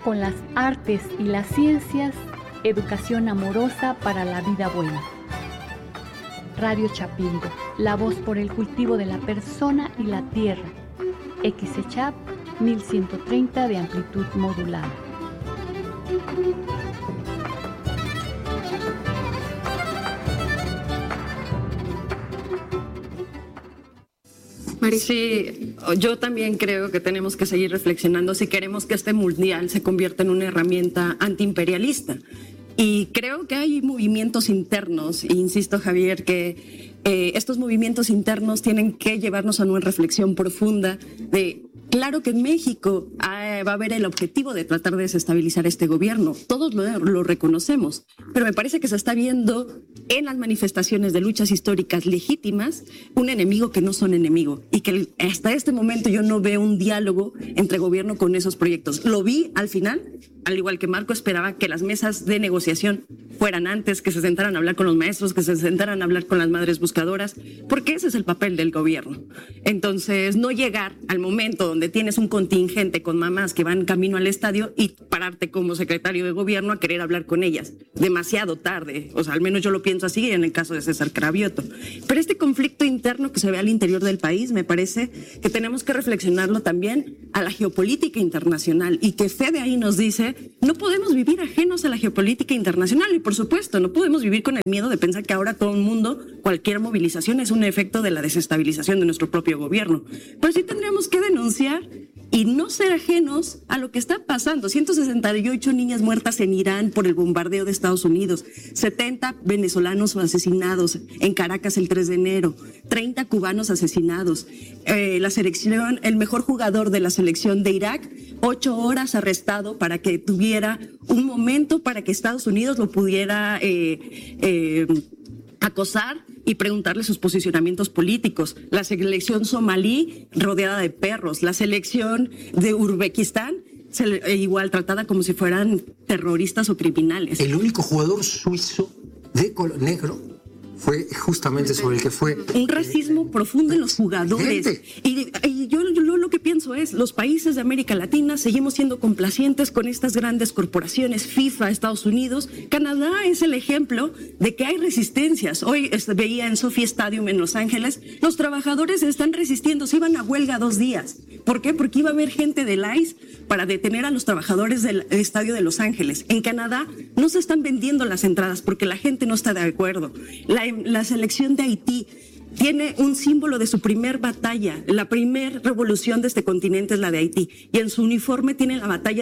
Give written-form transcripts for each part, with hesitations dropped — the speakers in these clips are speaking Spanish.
con las artes y las ciencias, educación amorosa para la vida buena. Radio Chapingo, la voz por el cultivo de la persona y la tierra. XECHAP 1130 de amplitud modulada. Sí, yo también creo que tenemos que seguir reflexionando si queremos que este mundial se convierta en una herramienta antiimperialista. Y creo que hay movimientos internos, e insisto, Javier, que estos movimientos internos tienen que llevarnos a una reflexión profunda de, claro que en México va a haber el objetivo de tratar de desestabilizar este gobierno, todos lo reconocemos, pero me parece que se está viendo en las manifestaciones de luchas históricas legítimas un enemigo que no son enemigo, y que hasta este momento yo no veo un diálogo entre gobierno con esos proyectos. Lo vi al final, al igual que Marco esperaba que las mesas de negociación fueran antes, que se sentaran a hablar con los maestros, que se sentaran a hablar con las madres buscadoras, porque ese es el papel del gobierno. Entonces, no llegar al momento donde tienes un contingente con mamás que van camino al estadio y pararte como secretario de gobierno a querer hablar con ellas. Demasiado tarde, o sea, al menos yo lo pienso así en el caso de César Cravioto. Pero este conflicto interno que se ve al interior del país, me parece que tenemos que reflexionarlo también a la geopolítica internacional, y que Fede ahí nos dice, no podemos vivir ajenos a la geopolítica internacional, y por supuesto, no podemos vivir con el miedo de pensar que ahora todo el mundo, cualquier movilización es un efecto de la desestabilización de nuestro propio gobierno. Pero sí tendríamos que denunciar y no ser ajenos a lo que está pasando. 168 niñas muertas en Irán por el bombardeo de Estados Unidos, 70 venezolanos asesinados en Caracas el 3 de enero, 30 cubanos asesinados, la selección, el mejor jugador de la selección de Irak, 8 horas arrestado para que tuviera un momento para que Estados Unidos lo pudiera acosar y preguntarle sus posicionamientos políticos. La selección somalí rodeada de perros, la selección de Uzbekistán igual tratada como si fueran terroristas o criminales. El único jugador suizo de color negro fue justamente sobre el que fue un racismo profundo en los jugadores. Y yo lo que pienso es, los países de América Latina seguimos siendo complacientes con estas grandes corporaciones, FIFA, Estados Unidos. Canadá es el ejemplo de que hay resistencias. Hoy veía en Sophie Stadium en Los Ángeles, los trabajadores están resistiendo, se iban a huelga 2 días. ¿Por qué? Porque iba a haber gente del ICE para detener a los trabajadores del estadio de Los Ángeles. En Canadá no se están vendiendo las entradas porque la gente no está de acuerdo. La selección de Haití tiene un símbolo de su primer batalla. La primer revolución de este continente es la de Haití, y en su uniforme tiene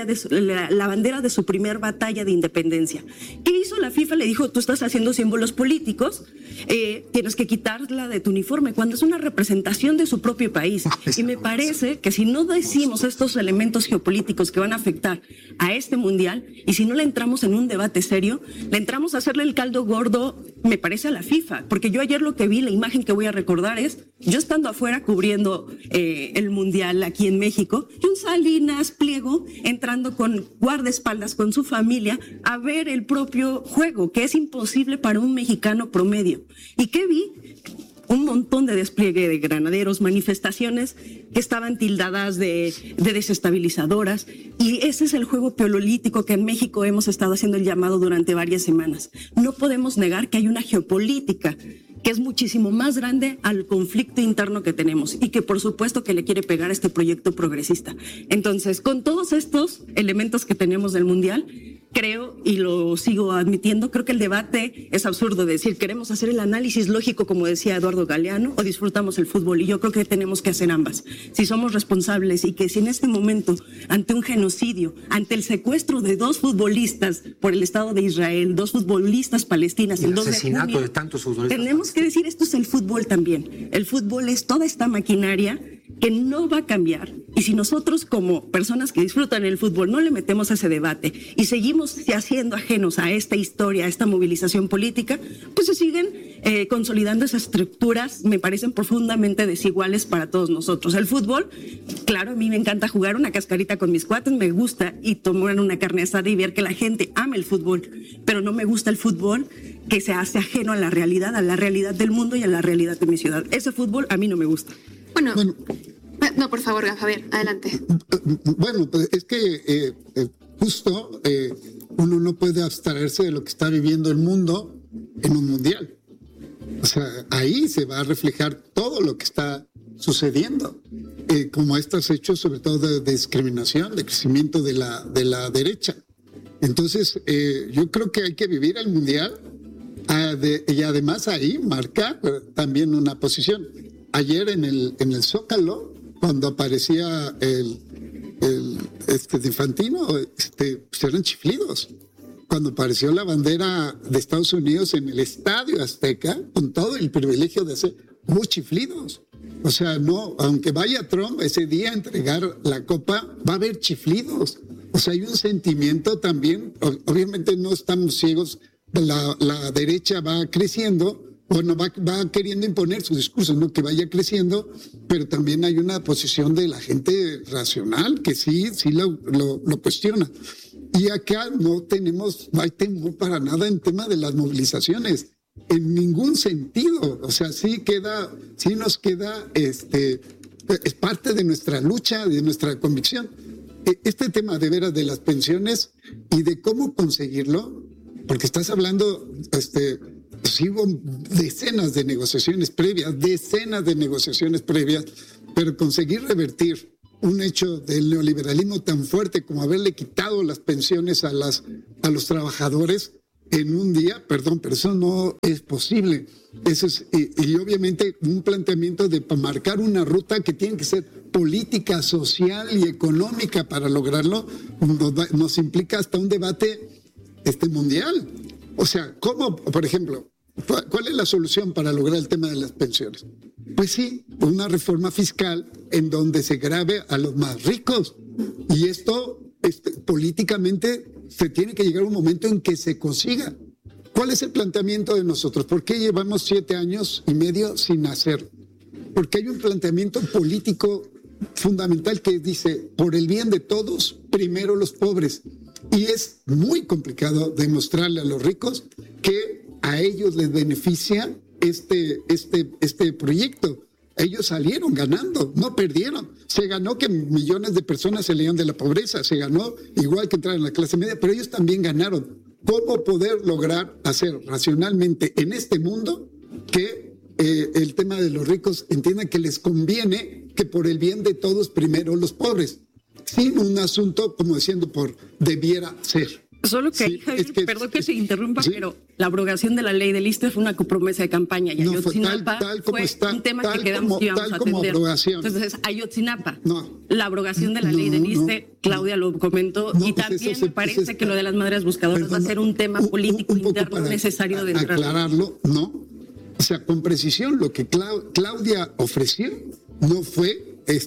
la bandera de su primer batalla de independencia. ¿Qué hizo la FIFA? Le dijo, tú estás haciendo símbolos políticos, tienes que quitarla de tu uniforme, cuando es una representación de su propio país. Y me parece que si no decimos estos elementos geopolíticos que van a afectar a este mundial, y si no le entramos en un debate serio, le entramos a hacerle el caldo gordo, me parece, a la FIFA. Porque yo ayer lo que vi, la imagen que voy a recordar es, yo estando afuera cubriendo el mundial aquí en México, y un Salinas Pliego entrando con guardaespaldas con su familia a ver el propio juego, que es imposible para un mexicano promedio. ¿Y qué vi? Un montón de despliegue de granaderos, manifestaciones que estaban tildadas de desestabilizadoras, y ese es el juego político que en México hemos estado haciendo el llamado durante varias semanas. No podemos negar que hay una geopolítica que es muchísimo más grande al conflicto interno que tenemos, y que por supuesto que le quiere pegar a este proyecto progresista. Entonces, con todos estos elementos que tenemos del mundial, creo, y lo sigo admitiendo, creo que el debate es absurdo decir, queremos hacer el análisis lógico, como decía Eduardo Galeano, o disfrutamos el fútbol, y yo creo que tenemos que hacer ambas. Si somos responsables, y que si en este momento, ante un genocidio, ante el secuestro de 2 futbolistas por el Estado de Israel, 2 futbolistas palestinas, el 2 de junio, de tantos futbolistas, tenemos que decir, esto es el fútbol también. El fútbol es toda esta maquinaria que no va a cambiar, y si nosotros como personas que disfrutan el fútbol no le metemos a ese debate y seguimos haciendo ajenos a esta historia, a esta movilización política, pues se siguen consolidando esas estructuras, me parecen profundamente desiguales para todos nosotros. El fútbol, claro, a mí me encanta jugar una cascarita con mis cuates, me gusta, y tomar una carne asada y ver que la gente ama el fútbol, pero no me gusta el fútbol que se hace ajeno a la realidad del mundo y a la realidad de mi ciudad. Ese fútbol a mí no me gusta. Bueno. No, por favor, Javier, adelante. Bueno, pues es que justo uno no puede abstraerse de lo que está viviendo el mundo en un mundial. O sea, ahí se va a reflejar todo lo que está sucediendo, como estos hechos, sobre todo de discriminación, de crecimiento de la derecha. Entonces, yo creo que hay que vivir el mundial y además ahí marcar también una posición. Ayer en el Zócalo, cuando aparecía el de Infantino, pues eran chiflidos. Cuando apareció la bandera de Estados Unidos en el Estadio Azteca, con todo el privilegio de hacer, hubo chiflidos. O sea, no, aunque vaya Trump ese día a entregar la copa, va a haber chiflidos. O sea, hay un sentimiento también, obviamente no estamos ciegos, la derecha va creciendo, bueno, va queriendo imponer su discurso, no que vaya creciendo, pero también hay una posición de la gente racional que sí lo cuestiona. Y acá no hay temor para nada en tema de las movilizaciones, en ningún sentido. O sea, sí nos queda, es parte de nuestra lucha, de nuestra convicción. Este tema de veras de las pensiones y de cómo conseguirlo, porque estás hablando, sí hubo decenas de negociaciones previas, pero conseguir revertir un hecho del neoliberalismo tan fuerte como haberle quitado las pensiones a los trabajadores en un día, perdón, pero eso no es posible. Eso es, y obviamente un planteamiento de marcar una ruta que tiene que ser política, social y económica para lograrlo, nos implica hasta un debate mundial. O sea, ¿cómo, por ejemplo, cuál es la solución para lograr el tema de las pensiones? Pues sí, una reforma fiscal en donde se grave a los más ricos. Y esto políticamente se tiene que llegar a un momento en que se consiga. ¿Cuál es el planteamiento de nosotros? ¿Por qué llevamos 7 años y medio sin hacerlo? Porque hay un planteamiento político fundamental que dice, por el bien de todos, primero los pobres. Y es muy complicado demostrarle a los ricos que a ellos les beneficia este proyecto. Ellos salieron ganando, no perdieron. Se ganó que millones de personas salían de la pobreza, se ganó igual que entrar en la clase media, pero ellos también ganaron. ¿Cómo poder lograr hacer racionalmente en este mundo que el tema de los ricos entiendan que les conviene que por el bien de todos primero los pobres, sin un asunto como diciendo debiera ser? Solo que ahí, Javier, perdón que se interrumpa, ¿sí? Pero la abrogación de la ley del ISSSTE fue una promesa de campaña y Ayotzinapa fue un tema que quedamos que íbamos a atender. Entonces, Ayotzinapa, la abrogación de la ley del ISSSTE, Claudia lo comentó, y también me parece que lo de las madres buscadoras va a ser un tema político interno necesario de entrar. Aclararlo, ¿no? O sea, con precisión, lo que Claudia ofreció no fue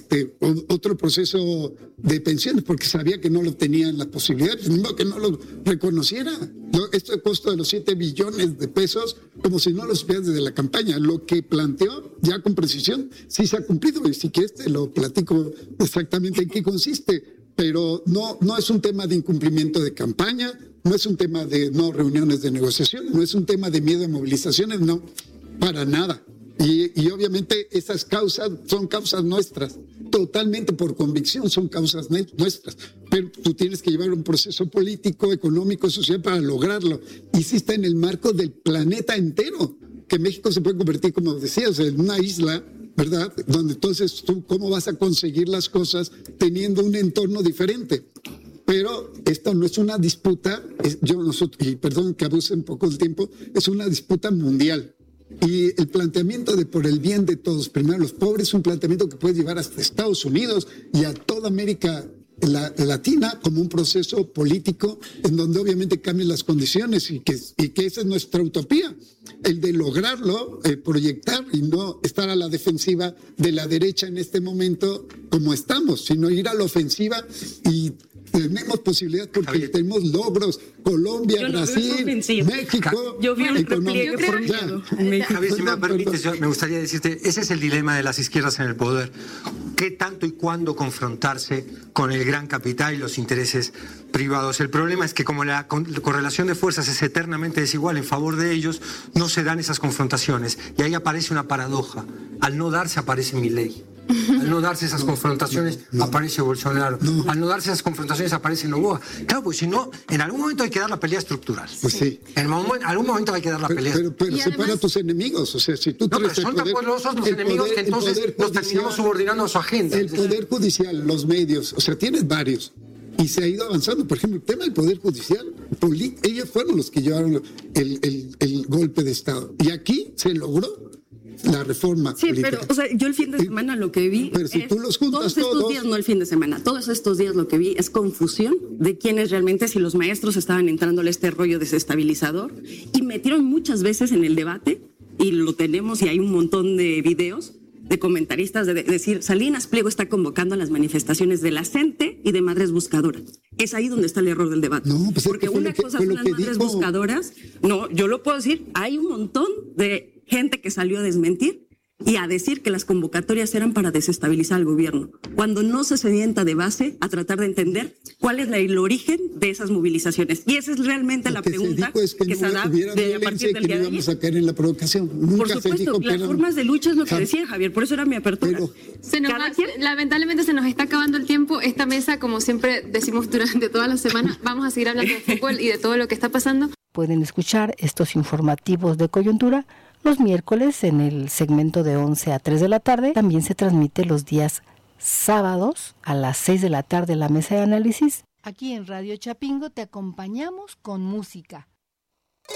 otro proceso de pensiones, porque sabía que no lo tenían las posibilidades, mismo que no lo reconociera. Este costo de los 7 billones de pesos, como si no lo supieran desde la campaña. Lo que planteó ya con precisión sí se ha cumplido, y sí que lo platico exactamente en qué consiste, pero no es un tema de incumplimiento de campaña, no es un tema de no reuniones de negociación, no es un tema de miedo a movilizaciones, no, para nada. Y obviamente esas causas son causas nuestras, totalmente por convicción son causas nuestras, pero tú tienes que llevar un proceso político, económico, social para lograrlo, y sí está en el marco del planeta entero, que México se puede convertir, como decías, en una isla, ¿verdad? Donde entonces tú, ¿cómo vas a conseguir las cosas teniendo un entorno diferente? Pero esto no es una disputa, y perdón que abuse un poco del tiempo, es una disputa mundial. Y el planteamiento de por el bien de todos, primero los pobres, es un planteamiento que puede llevar hasta Estados Unidos y a toda América Latina como un proceso político en donde obviamente cambian las condiciones y que esa es nuestra utopía, el de lograrlo, proyectar y no estar a la defensiva de la derecha en este momento como estamos, sino ir a la ofensiva y tenemos posibilidad porque tenemos logros. Colombia, Brasil, México. Yo vi un repliegue por Javier, si me permites, me gustaría decirte, ese es el dilema de las izquierdas en el poder. ¿Qué tanto y cuándo confrontarse con el gran capital y los intereses privados? El problema es que como la correlación de fuerzas es eternamente desigual en favor de ellos, no se dan esas confrontaciones. Y ahí aparece una paradoja. Al no darse aparece Milei. Al no darse esas confrontaciones, aparece Bolsonaro. Al no darse esas confrontaciones, aparece Noboa. Claro, pues si no, en algún momento hay que dar la pelea estructural. Pues sí. En algún momento hay que dar la pelea. Pero separa a tus enemigos. O sea, si tú pero son tan poderosos los enemigos que entonces nos terminamos subordinando a su agenda. El Poder Judicial, los medios, o sea, tienes varios. Y se ha ido avanzando. Por ejemplo, el tema del Poder Judicial, ellos fueron los que llevaron el golpe de Estado. Y aquí se logró la reforma política. Pero, o sea, yo el fin de semana lo que vi pero si tú los juntas todos estos días, no el fin de semana, todos estos días lo que vi es confusión de quiénes realmente, si los maestros estaban entrándole este rollo desestabilizador, y metieron muchas veces en el debate, y lo tenemos y hay un montón de videos de comentaristas de decir, Salinas Pliego está convocando a las manifestaciones de la gente y de madres buscadoras. Es ahí donde está el error del debate. No, pues porque una cosa son las madres buscadoras, no, yo lo puedo decir, hay un montón de gente que salió a desmentir y a decir que las convocatorias eran para desestabilizar al gobierno, cuando no se sienta de base a tratar de entender cuál es el origen de esas movilizaciones. Y esa es realmente la pregunta que se da a partir del día de ayer. Íbamos a caer en la provocación. Por supuesto, las formas de lucha es lo que decía Javier, por eso era mi apertura. Lamentablemente se nos está acabando el tiempo. Esta mesa, como siempre decimos durante toda la semana, vamos a seguir hablando de fútbol y de todo lo que está pasando. Pueden escuchar estos informativos de coyuntura los miércoles en el segmento de 11 a 3 de la tarde. También se transmite los días sábados a las 6 de la tarde la mesa de análisis. Aquí en Radio Chapingo te acompañamos con música.